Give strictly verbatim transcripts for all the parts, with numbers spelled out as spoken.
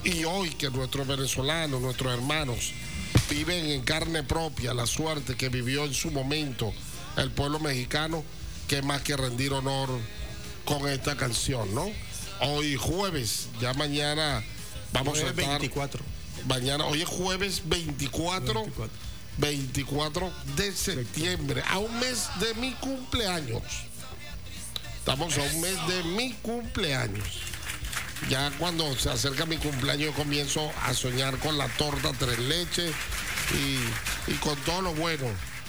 Y hoy que nuestros venezolanos, nuestros hermanos, viven en carne propia la suerte que vivió en su momento el pueblo mexicano, que más que rendir honor con esta canción, ¿no? Hoy jueves, ya mañana vamos a estar... veinticuatro. Mañana, hoy es jueves veinticuatro, veinticuatro. veinticuatro de septiembre, a un mes de mi cumpleaños. Estamos a un mes de mi cumpleaños. Ya cuando se acerca mi cumpleaños yo comienzo a soñar con la torta tres leches y, y con todo lo bueno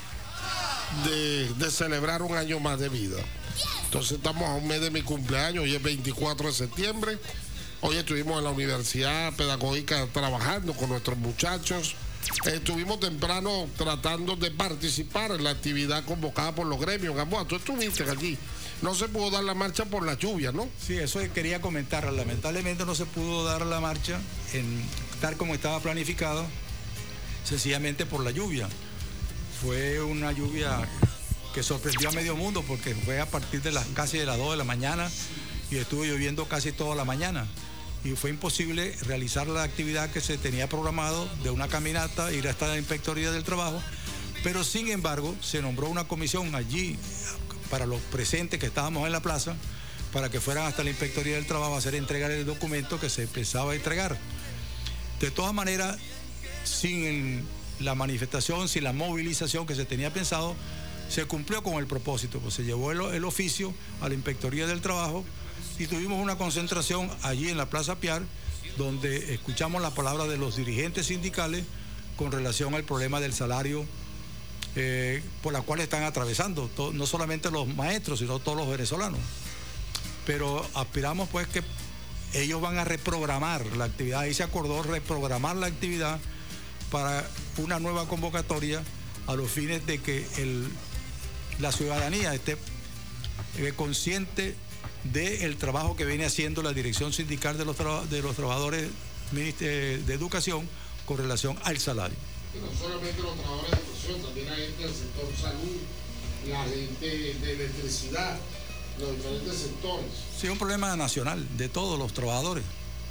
de, de celebrar un año más de vida. Entonces estamos a un mes de mi cumpleaños, hoy es veinticuatro de septiembre. Hoy estuvimos en la Universidad Pedagógica trabajando con nuestros muchachos. Estuvimos temprano tratando de participar en la actividad convocada por los gremios. Gamboa, tú estuviste allí. No se pudo dar la marcha por la lluvia, ¿no? Sí, eso quería comentar. Lamentablemente no se pudo dar la marcha en, tal como estaba planificado, sencillamente por la lluvia. Fue una lluvia que sorprendió a medio mundo porque fue a partir de las casi de las dos de la mañana y estuvo lloviendo casi toda la mañana. Y fue imposible realizar la actividad que se tenía programado de una caminata, ir hasta la Inspectoría del Trabajo, pero sin embargo se nombró una comisión allí para los presentes que estábamos en la plaza, para que fueran hasta la Inspectoría del Trabajo a hacer entregar el documento que se empezaba a entregar. De todas maneras, sin la manifestación, sin la movilización que se tenía pensado, se cumplió con el propósito, pues se llevó el, el oficio a la Inspectoría del Trabajo y tuvimos una concentración allí en la Plaza Piar, donde escuchamos las palabras de los dirigentes sindicales con relación al problema del salario eh, por la cual están atravesando, to, no solamente los maestros, sino todos los venezolanos. Pero aspiramos pues que ellos van a reprogramar la actividad, y se acordó reprogramar la actividad para una nueva convocatoria a los fines de que el, la ciudadanía esté eh, consciente del trabajo que viene haciendo la dirección sindical de los, tra de los trabajadores de educación con relación al salario. Y no solamente los trabajadores de educación, también hay gente del sector salud, la gente de electricidad, los diferentes sectores. Sí, es un problema nacional de todos los trabajadores.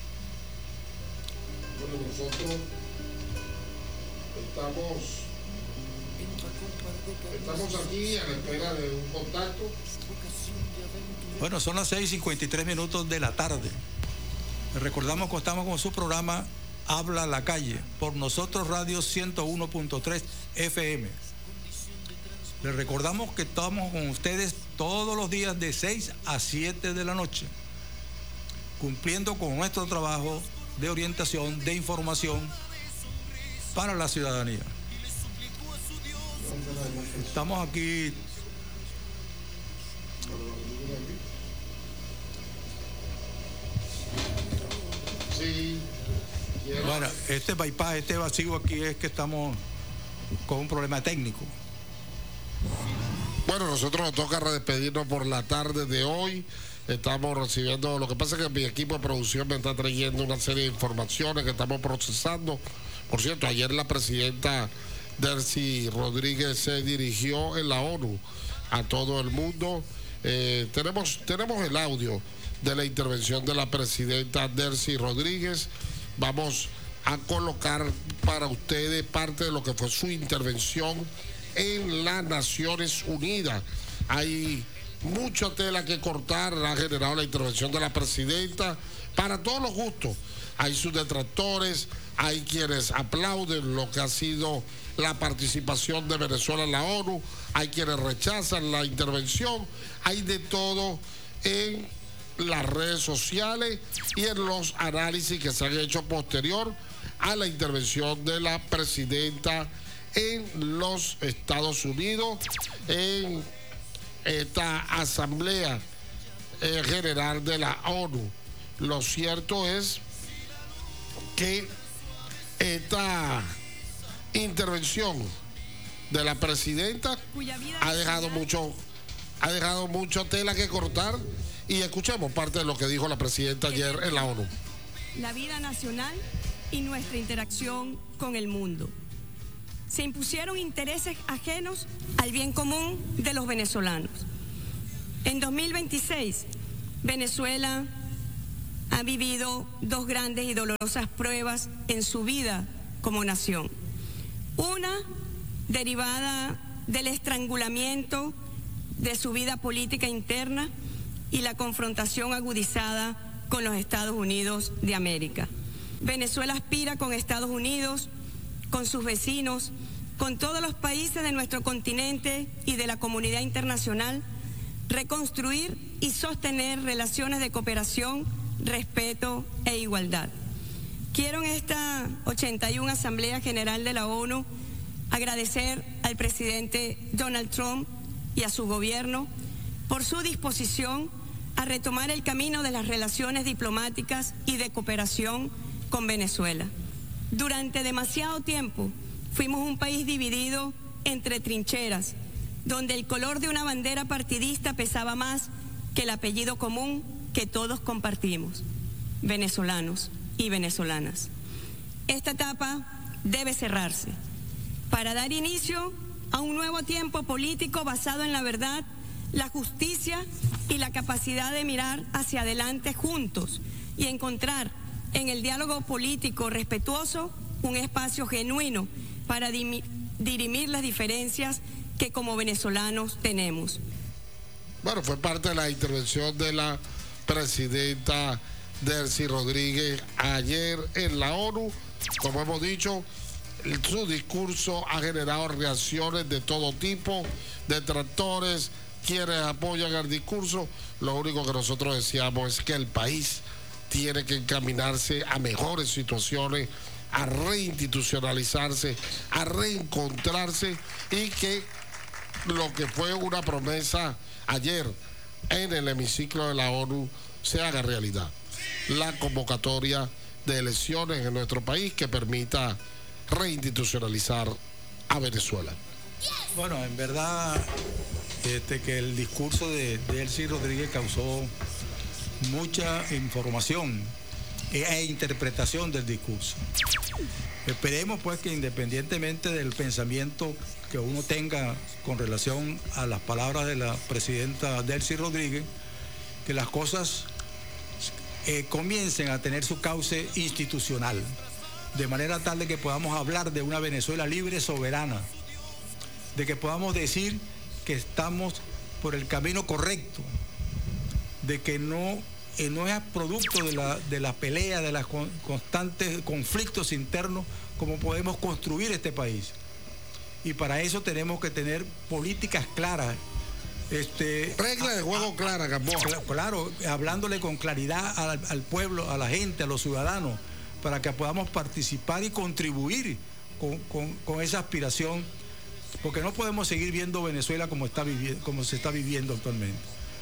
Bueno, nosotros estamos, estamos aquí a la espera de un contacto. Bueno, son las seis y cincuenta y tres minutos de la tarde. Recordamos que estamos con su programa Habla la Calle, por Nosotros Radio ciento uno punto tres F M. Les recordamos que estamos con ustedes todos los días de seis a siete de la noche, cumpliendo con nuestro trabajo de orientación, de información para la ciudadanía. Estamos aquí. Sí. Bueno, este bypass, este vacío aquí es que estamos con un problema técnico. Bueno, nosotros nos toca despedirnos por la tarde de hoy. Estamos recibiendo, lo que pasa es que mi equipo de producción me está trayendo una serie de informaciones que estamos procesando. Por cierto, ayer la presidenta Delcy Rodríguez se dirigió en la ONU a todo el mundo. Eh, tenemos, tenemos el audio de la intervención de la presidenta Delcy Rodríguez. Vamos a colocar para ustedes parte de lo que fue su intervención en las Naciones Unidas. Hay mucha tela que cortar, ha generado la intervención de la presidenta para todos los gustos. Hay sus detractores, hay quienes aplauden lo que ha sido la participación de Venezuela en la ONU, hay quienes rechazan la intervención, hay de todo en las redes sociales y en los análisis que se han hecho posterior a la intervención de la presidenta en los Estados Unidos en esta Asamblea eh, General de la ONU. Lo cierto es que esta intervención de la presidenta ha dejado mucho ha dejado mucha tela que cortar. Y escuchemos parte de lo que dijo la presidenta ayer en la ONU. La vida nacional y nuestra interacción con el mundo. Se impusieron intereses ajenos al bien común de los venezolanos. En dos mil veintiséis, Venezuela ha vivido dos grandes y dolorosas pruebas en su vida como nación. Una derivada del estrangulamiento de su vida política interna y la confrontación agudizada con los Estados Unidos de América. Venezuela aspira con Estados Unidos, con sus vecinos, con todos los países de nuestro continente y de la comunidad internacional, reconstruir y sostener relaciones de cooperación, respeto e igualdad. Quiero en esta ochenta y una Asamblea General de la ONU agradecer al presidente Donald Trump y a su gobierno por su disposición a retomar el camino de las relaciones diplomáticas y de cooperación con Venezuela. Durante demasiado tiempo fuimos un país dividido entre trincheras, donde el color de una bandera partidista pesaba más que el apellido común que todos compartimos, venezolanos y venezolanas. Esta etapa debe cerrarse para dar inicio a un nuevo tiempo político basado en la verdad, la justicia y la capacidad de mirar hacia adelante juntos y encontrar en el diálogo político respetuoso un espacio genuino para dirimir las diferencias que como venezolanos tenemos. Bueno, fue parte de la intervención de la presidenta Delcy Rodríguez ayer en la ONU. Como hemos dicho, su discurso ha generado reacciones de todo tipo, detractores, quienes apoyan el discurso. Lo único que nosotros decíamos es que el país tiene que encaminarse a mejores situaciones, a reinstitucionalizarse, a reencontrarse, y que lo que fue una promesa ayer en el hemiciclo de la ONU se haga realidad. La convocatoria de elecciones en nuestro país que permita reinstitucionalizar a Venezuela. Bueno, en verdad este, que el discurso de Delcy Rodríguez causó mucha información e interpretación del discurso. Esperemos pues que independientemente del pensamiento que uno tenga con relación a las palabras de la presidenta Delcy Rodríguez, que las cosas eh, comiencen a tener su cauce institucional, de manera tal de que podamos hablar de una Venezuela libre, soberana, de que podamos decir que estamos por el camino correcto, de que no, eh, no es producto de la, de la pelea, de los con, constantes conflictos internos, como podemos construir este país. Y para eso tenemos que tener políticas claras. Este, Reglas de juego claras, Gamboa. Claro, hablándole con claridad al, al pueblo, a la gente, a los ciudadanos, para que podamos participar y contribuir con, con, con esa aspiración, porque no podemos seguir viendo Venezuela como, está viviendo, como se está viviendo actualmente.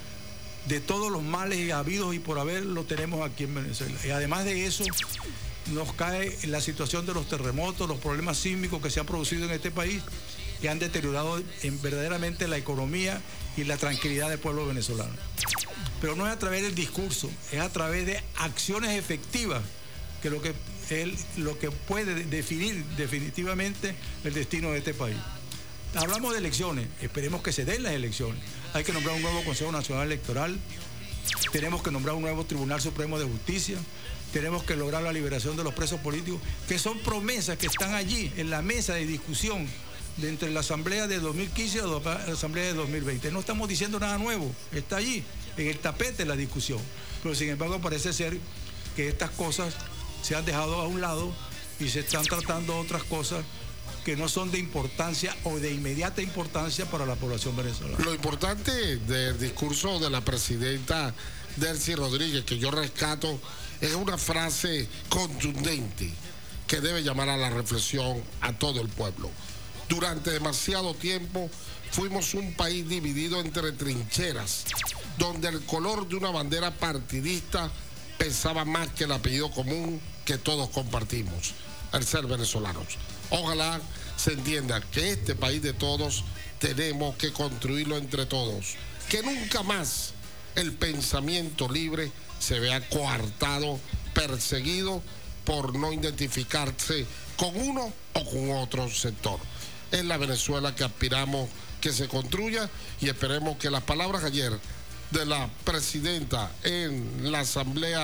De todos los males habidos y por haber, lo tenemos aquí en Venezuela. Y además de eso, nos cae la situación de los terremotos, los problemas sísmicos que se han producido en este país, que han deteriorado en verdaderamente la economía y la tranquilidad del pueblo venezolano. Pero no es a través del discurso, es a través de acciones efectivas que lo que es lo que puede definir definitivamente el destino de este país. Hablamos de elecciones, esperemos que se den las elecciones. Hay que nombrar un nuevo Consejo Nacional Electoral, tenemos que nombrar un nuevo Tribunal Supremo de Justicia, tenemos que lograr la liberación de los presos políticos, que son promesas que están allí en la mesa de discusión de entre la Asamblea de dos mil quince y la Asamblea de dos mil veinte. No estamos diciendo nada nuevo, está allí, en el tapete la discusión. Pero sin embargo parece ser que estas cosas se han dejado a un lado y se están tratando otras cosas que no son de importancia o de inmediata importancia para la población venezolana. Lo importante del discurso de la presidenta Delcy Rodríguez, que yo rescato, es una frase contundente que debe llamar a la reflexión a todo el pueblo. Durante demasiado tiempo fuimos un país dividido entre trincheras, donde el color de una bandera partidista pesaba más que el apellido común que todos compartimos, el ser venezolanos. Ojalá se entienda que este país de todos tenemos que construirlo entre todos, que nunca más el pensamiento libre se vea coartado, perseguido por no identificarse con uno o con otro sector. Es la Venezuela que aspiramos que se construya, y esperemos que las palabras ayer de la presidenta en la Asamblea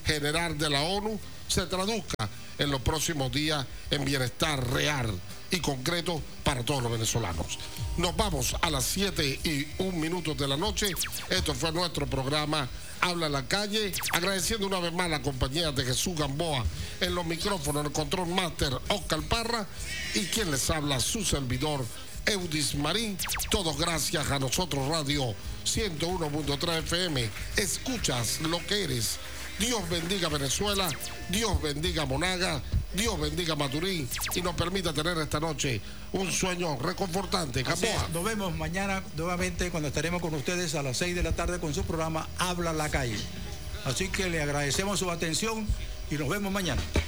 general de la ONU se traduzca en los próximos días en bienestar real y concreto para todos los venezolanos. Nos vamos a las siete y un minutos de la noche. Esto fue nuestro programa Habla en la Calle, agradeciendo una vez más la compañía de Jesús Gamboa en los micrófonos, en el control master Oscar Parra y quien les habla, su servidor Eudis Marín. Todos gracias a nosotros Radio ciento uno punto tres F M. Escuchas lo que eres. Dios bendiga Venezuela, Dios bendiga Monaga, Dios bendiga Maturín y nos permita tener esta noche un sueño reconfortante. Gamboa. Nos vemos mañana nuevamente cuando estaremos con ustedes a las seis de la tarde con su programa Habla la Calle. Así que le agradecemos su atención y nos vemos mañana.